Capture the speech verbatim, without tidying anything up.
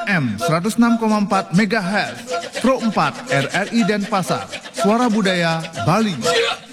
M seratus enam koma empat megahertz, Pro empat R R I Denpasar, Suara Budaya Bali.